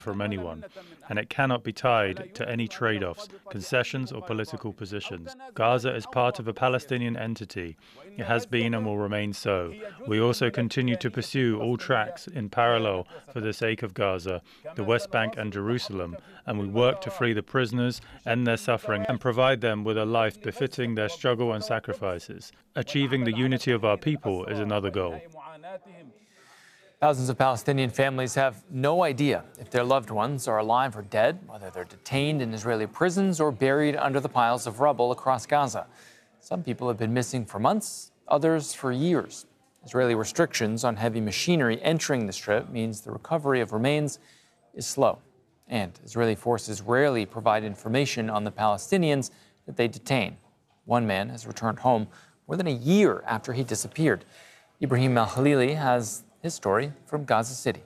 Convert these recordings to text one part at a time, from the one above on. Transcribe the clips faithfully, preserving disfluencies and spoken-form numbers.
from anyone, and it cannot be tied to any trade-offs, concessions or political positions. Gaza is part of a Palestinian entity. It has been and will remain so. We also continue to pursue all tracks in parallel for the sake of Gaza, the West Bank and Jerusalem, and we work to free the prisoners, end their suffering, and provide them with a life befitting their struggle and sacrifices. Achieving the unity of our people is another goal. Thousands of Palestinian families have no idea if their loved ones are alive or dead, whether they're detained in Israeli prisons or buried under the piles of rubble across Gaza. Some people have been missing for months, others for years. Israeli restrictions on heavy machinery entering the Strip means the recovery of remains is slow. And Israeli forces rarely provide information on the Palestinians that they detain. One man has returned home more than a year after he disappeared. Ibrahim Al-Khalili has his story from Gaza City.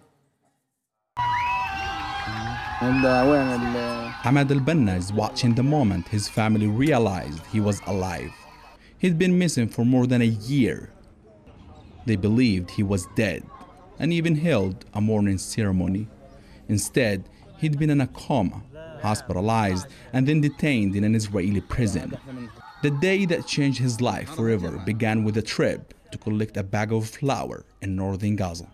Hamad al-Banna is watching the moment his family realized he was alive. He'd been missing for more than a year. They believed he was dead and even held a mourning ceremony. Instead, he'd been in a coma, hospitalized, and then detained in an Israeli prison. The day that changed his life forever began with a trip to collect a bag of flour in northern Gaza.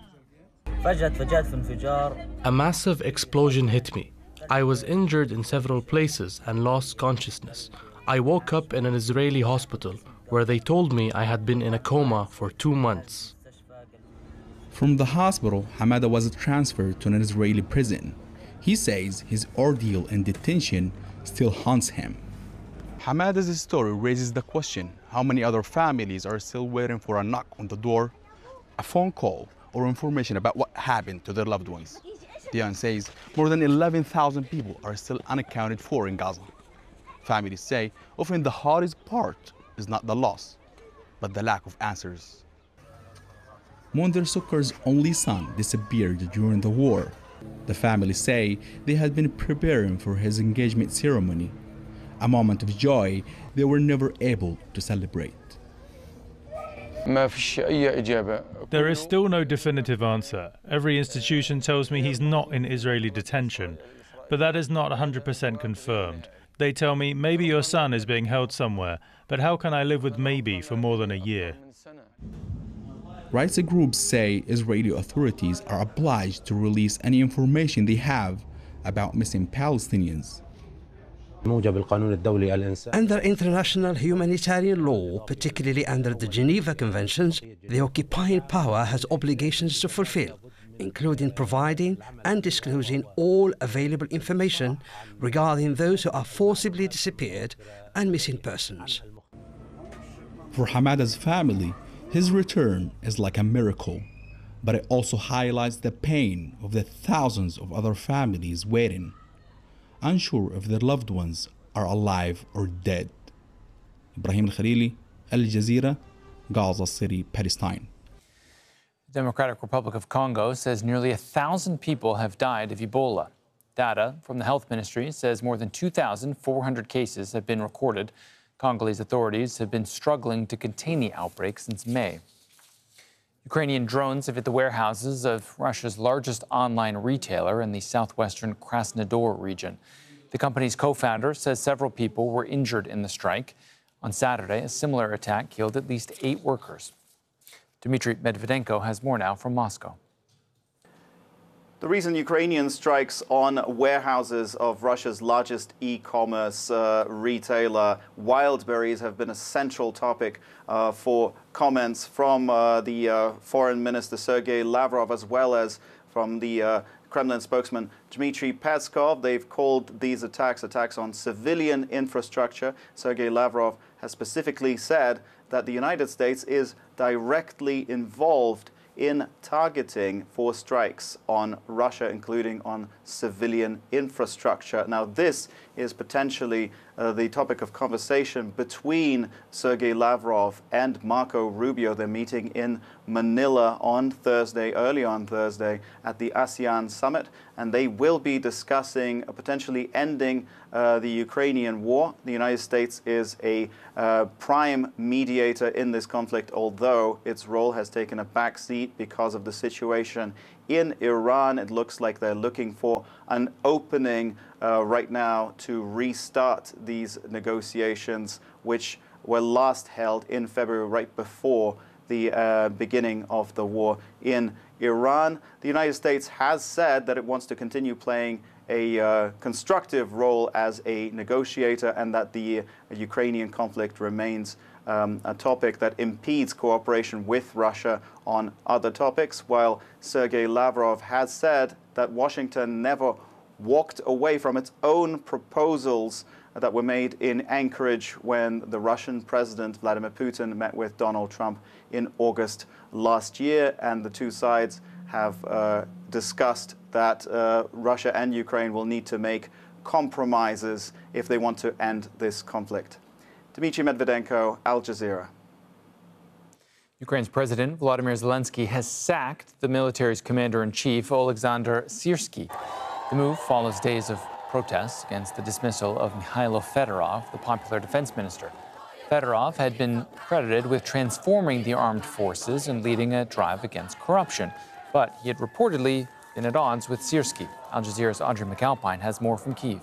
A massive explosion hit me. I was injured in several places and lost consciousness. I woke up in an Israeli hospital where they told me I had been in a coma for two months. From the hospital, Hamada was transferred to an Israeli prison. He says his ordeal in detention still haunts him. Hamada's story raises the question, how many other families are still waiting for a knock on the door, a phone call, or information about what happened to their loved ones? Dion says more than eleven thousand people are still unaccounted for in Gaza. Families say often the hardest part is not the loss, but the lack of answers. Mondir Sukkar's only son disappeared during the war. The family say they had been preparing for his engagement ceremony, a moment of joy they were never able to celebrate. There is still no definitive answer. Every institution tells me he's not in Israeli detention, but that is not one hundred percent confirmed. They tell me, maybe your son is being held somewhere, but how can I live with maybe for more than a year? Rights groups say Israeli authorities are obliged to release any information they have about missing Palestinians. Under international humanitarian law, particularly under the Geneva Conventions, the occupying power has obligations to fulfill, including providing and disclosing all available information regarding those who are forcibly disappeared and missing persons. For Hamada's family, his return is like a miracle, but it also highlights the pain of the thousands of other families waiting, unsure if their loved ones are alive or dead. Ibrahim Al-Khalili, Al Jazeera, Gaza City, Palestine. The Democratic Republic of Congo says nearly a thousand people have died of Ebola. Data from the health ministry says more than two thousand four hundred cases have been recorded. Congolese authorities have been struggling to contain the outbreak since May. Ukrainian drones have hit the warehouses of Russia's largest online retailer in the southwestern Krasnodar region. The company's co-founder says several people were injured in the strike. On Saturday, a similar attack killed at least eight workers. Dmitry Medvedenko has more now from Moscow. The recent Ukrainian strikes on warehouses of Russia's largest e-commerce uh, retailer, Wildberries, have been a central topic uh, for comments from uh, the uh, Foreign Minister Sergei Lavrov, as well as from the uh, Kremlin spokesman Dmitry Peskov. They've called these attacks attacks on civilian infrastructure. Sergei Lavrov has specifically said that the United States is directly involved in targeting for strikes on Russia, including on civilian infrastructure. Now, this is potentially uh, the topic of conversation between Sergei Lavrov and Marco Rubio. They're meeting in Manila on Thursday, early on Thursday, at the ASEAN summit, and they will be discussing uh, potentially ending uh, the Ukrainian war. The United States is a uh, prime mediator in this conflict, although its role has taken a back seat because of the situation in Iran. It looks like they're looking for an opening uh, right now to restart these negotiations, which were last held in February, right before the uh, beginning of the war in Iran. The United States has said that it wants to continue playing a uh, constructive role as a negotiator, and that the uh, Ukrainian conflict remains um, a topic that impedes cooperation with Russia on other topics, while Sergei Lavrov has said that Washington never walked away from its own proposals that were made in Anchorage when the Russian President Vladimir Putin met with Donald Trump in August last year, and the two sides have uh, discussed that uh, Russia and Ukraine will need to make compromises if they want to end this conflict. Dmitry Medvedenko, Al Jazeera. Ukraine's President Volodymyr Zelensky has sacked the military's commander-in-chief, Oleksandr Syrsky. The move follows days of protests against the dismissal of Mikhailo Fedorov, the popular defense minister. Fedorov had been credited with transforming the armed forces and leading a drive against corruption, but he had reportedly been at odds with Syrsky. Al Jazeera's Audrey McAlpine has more from Kyiv.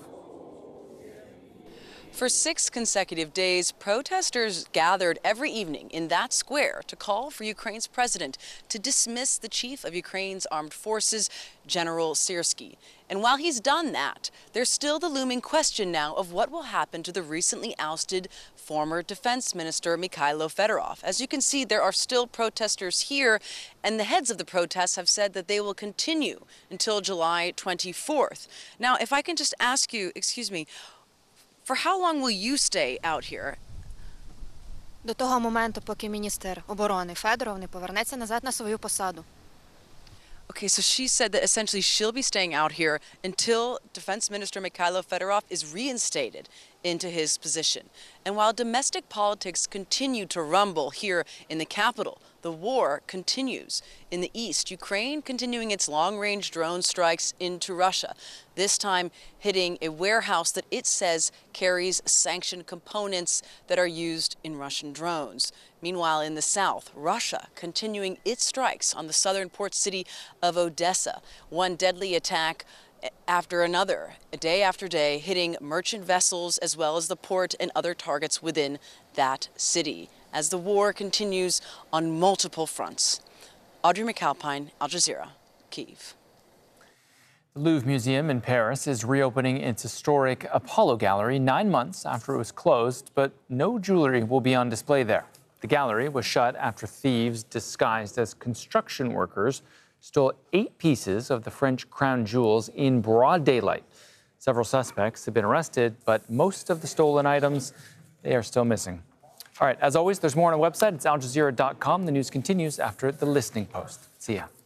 For six consecutive days, protesters gathered every evening in that square to call for Ukraine's president to dismiss the chief of Ukraine's armed forces, General Syrsky. And while he's done that, there's still the looming question now of what will happen to the recently ousted former defense minister, Mikhailo Fedorov. As you can see, there are still protesters here, and the heads of the protests have said that they will continue until July twenty-fourth. Now, if I can just ask you, excuse me, for how long will you stay out here? До того моменту, поки міністр оборони Федоров не повернеться назад на свою посаду. Okay, so she said that essentially she'll be staying out here until Defense Minister Mikhailo Fedorov is reinstated into his position. And while domestic politics continue to rumble here in the capital, the war continues in the east. Ukraine continuing its long-range drone strikes into Russia, this time hitting a warehouse that it says carries sanctioned components that are used in Russian drones. Meanwhile, in the south, Russia continuing its strikes on the southern port city of Odessa. One deadly attack after another, day after day, hitting merchant vessels as well as the port and other targets within that city as the war continues on multiple fronts. Audrey McAlpine, Al Jazeera, Kyiv. The Louvre Museum in Paris is reopening its historic Apollo Gallery nine months after it was closed, but no jewelry will be on display there. The gallery was shut after thieves disguised as construction workers stole eight pieces of the French crown jewels in broad daylight. Several suspects have been arrested, but most of the stolen items, they are still missing. All right, as always, there's more on our website. It's al jazeera dot com. The news continues after the listening post. See ya.